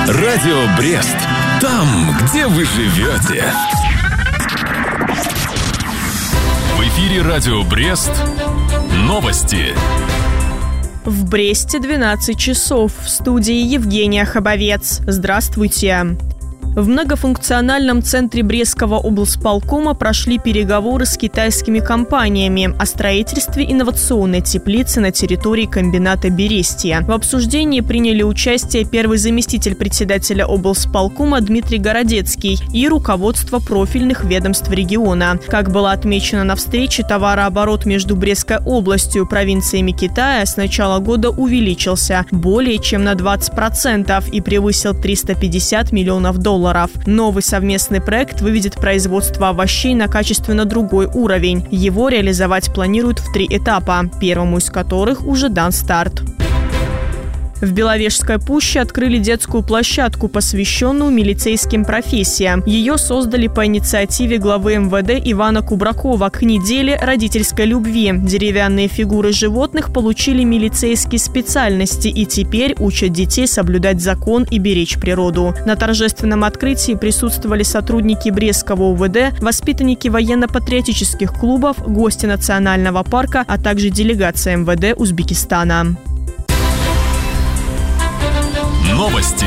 Радио Брест. Там, где вы живете. В эфире Радио Брест. Новости. В Бресте 12 часов. В студии Евгения Хабовец. Здравствуйте. В многофункциональном центре Брестского облсполкома прошли переговоры с китайскими компаниями о строительстве инновационной теплицы на территории комбината «Берестия». В обсуждении приняли участие первый заместитель председателя облсполкома Дмитрий Городецкий и руководство профильных ведомств региона. Как было отмечено на встрече, товарооборот между Брестской областью и провинциями Китая с начала года увеличился более чем на 20% и превысил $350 миллионов. Новый совместный проект выведет производство овощей на качественно другой уровень. Его реализовать планируют в 3 этапа, первому из которых уже дан старт. В Беловежской пуще открыли детскую площадку, посвященную милицейским профессиям. Ее создали по инициативе главы МВД Ивана Кубракова к неделе родительской любви. Деревянные фигуры животных получили милицейские специальности и теперь учат детей соблюдать закон и беречь природу. На торжественном открытии присутствовали сотрудники Брестского УВД, воспитанники военно-патриотических клубов, гости национального парка, а также делегация МВД Узбекистана. Новости.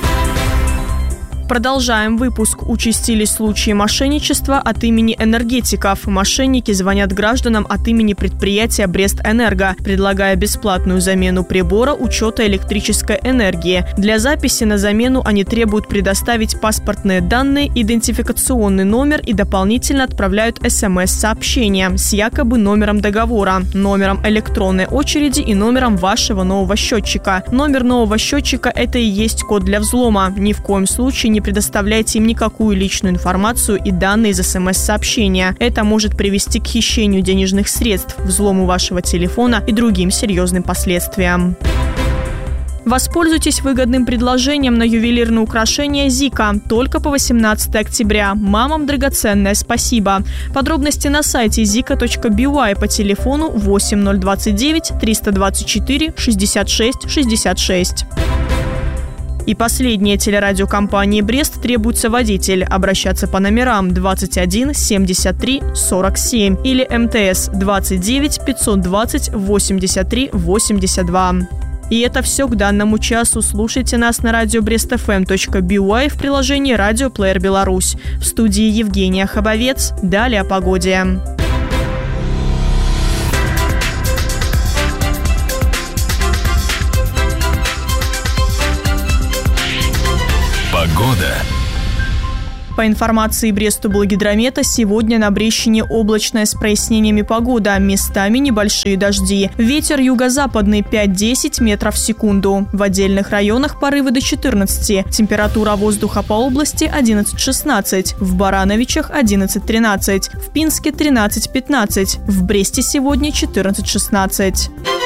Продолжаем выпуск. Участились случаи мошенничества от имени энергетиков. Мошенники звонят гражданам от имени предприятия «Брестэнерго», предлагая бесплатную замену прибора учета электрической энергии. Для записи на замену они требуют предоставить паспортные данные, идентификационный номер и дополнительно отправляют СМС-сообщения с якобы номером договора, номером электронной очереди и номером вашего нового счетчика. Номер нового счетчика – это и есть код для взлома. Ни в коем случае не предоставляйте им никакую личную информацию и данные из СМС-сообщения. Это может привести к хищению денежных средств, взлому вашего телефона и другим серьезным последствиям. Воспользуйтесь выгодным предложением на ювелирные украшения «Зика» только по 18 октября. Мамам драгоценное спасибо. Подробности на сайте zika.by по телефону 8029 324 66 66. И последнее. Телерадиокомпании «Брест» требуется водитель. Обращаться по номерам 21 73 47 или МТС 29 520 83 82. И это все к данному часу. Слушайте нас на radiobrestfm.by в приложении «Радиоплеер Беларусь». В студии Евгения Хабовец. Далее о погоде. Погода. По информации Брестублгидромета, сегодня на Брестщине облачная с прояснениями погода, местами небольшие дожди. Ветер юго-западный 5-10 метров в секунду. В отдельных районах порывы до 14. Температура воздуха по области 11-16. В Барановичах 11-13. В Пинске 13-15. В Бресте сегодня 14-16.